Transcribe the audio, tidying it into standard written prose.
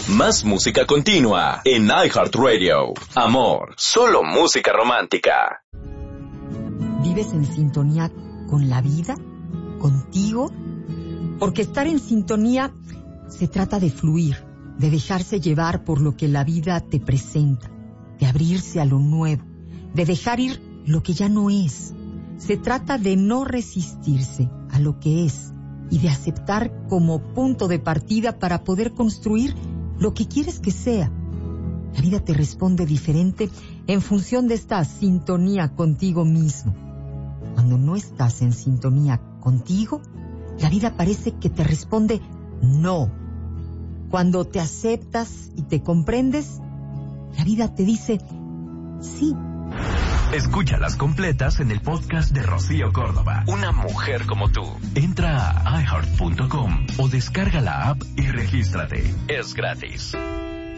Más música continua en iHeartRadio. Amor, solo música romántica. ¿Vives en sintonía con la vida? ¿Contigo? Porque estar en sintonía se trata de fluir, de dejarse llevar por lo que la vida te presenta, de abrirse a lo nuevo, de dejar ir lo que ya no es. Se trata de no resistirse a lo que es y de aceptar como punto de partida para poder construir lo que quieres que sea. La vida te responde diferente en función de esta sintonía contigo mismo. Cuando no estás en sintonía contigo, la vida parece que te responde no. Cuando te aceptas y te comprendes, la vida te dice sí. Escúchalas completas en el podcast de Rocío Córdoba. Una mujer como tú. Entra a iHeart.com o descarga la app y regístrate. Es gratis.